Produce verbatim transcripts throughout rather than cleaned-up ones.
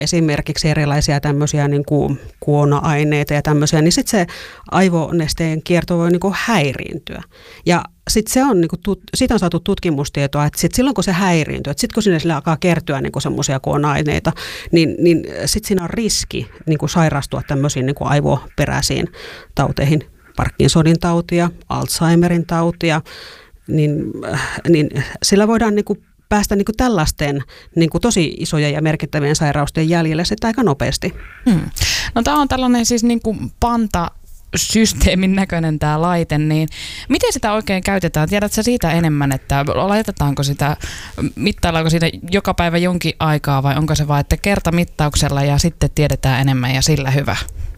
esimerkiksi erilaisia tämmöisiä niin kuin kuona-aineita ja tämmöisiä, niin sitten se aivonesteen kierto voi niin kuin häiriintyä. Ja sitten se on, niin kuin, siitä on saatu tutkimustietoa, että sit silloin kun se häiriintyy, että sitten kun sinne sille alkaa kertyä niin kuin semmoisia kuona-aineita, niin, niin sitten siinä on riski niin kuin sairastua tämmöisiin niin kuin aivoperäisiin tauteihin, Parkinsonin tautia, Alzheimerin tautia, niin, niin sillä voidaan niin kuin päästä niin kuin tällaisten niin kuin tosi isoja ja merkittävien sairausten jäljelle sitten aika nopeasti. Hmm. No tämä on tällainen siis niin kuin pantasysteemin näköinen tämä laite, niin miten sitä oikein käytetään? Tiedätkö siitä enemmän, että laitetaanko sitä, mittaillaanko siitä joka päivä jonkin aikaa vai onko se vain, että kertamittauksella ja sitten tiedetään enemmän ja sillä hyvä?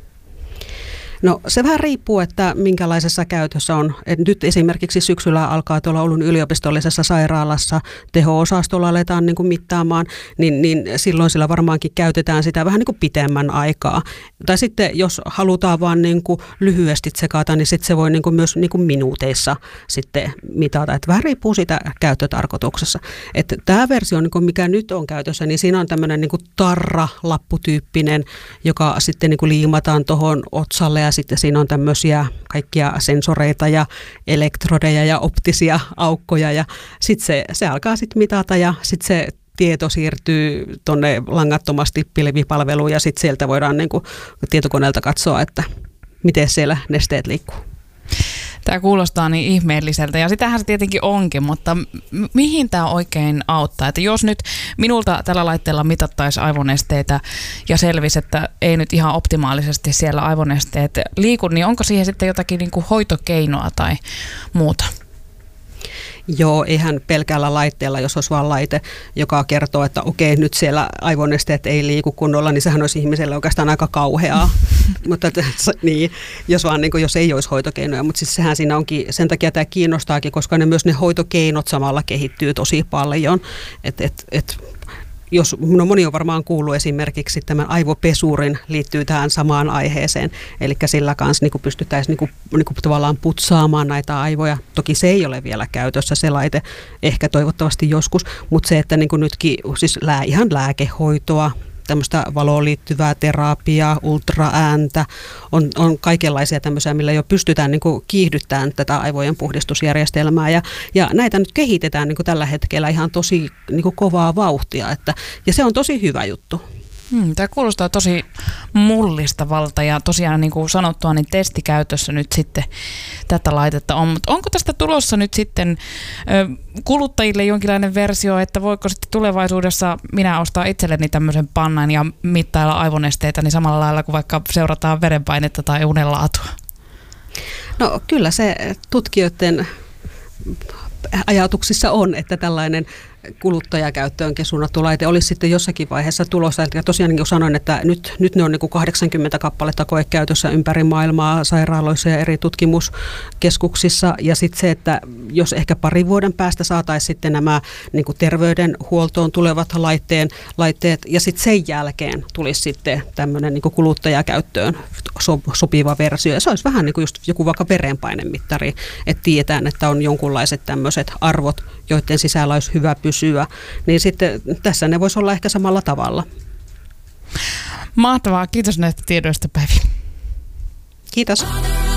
No se vähän riippuu, että minkälaisessa käytössä on. Et nyt esimerkiksi syksyllä alkaa tuolla Oulun yliopistollisessa sairaalassa teho-osastolla aletaan niin kuin mittaamaan, niin, niin silloin sillä varmaankin käytetään sitä vähän niin kuin pitemmän aikaa. Tai sitten jos halutaan vaan niin kuin lyhyesti tsekata, niin sitten se voi niin kuin myös niin kuin minuuteissa sitten mitata. Et vähän riippuu siitä käyttötarkoituksessa. Et tämä versio, niin kuin mikä nyt on käytössä, niin siinä on tämmöinen niin kuin tarra-lapputyyppinen, joka sitten niin kuin liimataan tuohon otsalle ja sitten siinä on tämmöisiä kaikkia sensoreita ja elektrodeja ja optisia aukkoja ja sitten se, se alkaa sitten mitata ja sitten se tieto siirtyy tuonne langattomasti pilvipalveluun ja sitten sieltä voidaan niin kuin tietokoneelta katsoa, että miten siellä nesteet liikkuu. Tämä kuulostaa niin ihmeelliseltä ja sitähän se tietenkin onkin, mutta m- mihin tämä oikein auttaa? Että jos nyt minulta tällä laitteella mitattaisiin aivonesteitä ja selvisi, että ei nyt ihan optimaalisesti siellä aivonesteet liiku, niin onko siihen sitten jotakin niin kuin hoitokeinoa tai muuta? Joo, eihän pelkällä laitteella, jos olisi vaan laite, joka kertoo, että okei, nyt siellä aivonesteet ei liiku kunnolla, niin sehän olisi ihmiselle oikeastaan aika kauheaa. Mutta niin, jos vaan niin kuin, jos ei olisi hoitokeinoja, mutta siis sehän siinä onkin, sen takia tämä kiinnostaakin, koska ne myös ne hoitokeinot samalla kehittyy tosi paljon. Et, et, et, Jos, no moni on varmaan kuullut esimerkiksi tämän aivopesurin liittyy tähän samaan aiheeseen, eli sillä kanssa niin pystyttäisiin niin niin tavallaan putsaamaan näitä aivoja. Toki se ei ole vielä käytössä se laite, ehkä toivottavasti joskus, mutta se, että niin nytkin siis lää, ihan lääkehoitoa, tämmöistä valoon liittyvää terapiaa, ultraääntä, on, on kaikenlaisia tämmöisiä, millä jo pystytään niin kuin kiihdyttämään tätä aivojen puhdistusjärjestelmää. Ja, ja näitä nyt kehitetään niin kuin tällä hetkellä ihan tosi niin kuin kovaa vauhtia, että, ja se on tosi hyvä juttu. Hmm, tämä kuulostaa tosi mullistavalta ja tosiaan niin kuin sanottua, niin testikäytössä nyt sitten tätä laitetta on. Mutta onko tästä tulossa nyt sitten ö, kuluttajille jonkinlainen versio, että voiko sitten tulevaisuudessa minä ostaa itselleni tämmöisen pannan ja mittailla aivonesteitä niin samalla lailla kuin vaikka seurataan verenpainetta tai unenlaatua? No kyllä se tutkijoiden ajatuksissa on, että tällainen kuluttajakäyttöönkin suunnattu laite olisi sitten jossakin vaiheessa tulossa. Ja tosiaan niin kuin sanoin, että nyt, nyt ne on niin kuin kahdeksankymmentä kappaletta koekäytössä ympäri maailmaa sairaaloissa ja eri tutkimuskeskuksissa. Ja sitten se, että jos ehkä parin vuoden päästä saataisiin sitten nämä niin kuin terveydenhuoltoon tulevat laitteen, laitteet ja sitten sen jälkeen tulisi sitten tämmöinen niin kuin kuluttajakäyttöön so, sopiva versio. Ja se olisi vähän niin kuin just joku vaikka verenpainemittari, että tiedetään, että on jonkunlaiset tämmöiset arvot, joiden sisällä olisi hyvä pysyä. Syä, niin sitten tässä ne voisi olla ehkä samalla tavalla. Mahtavaa. Kiitos näistä tiedoista, Päivi. Kiitos.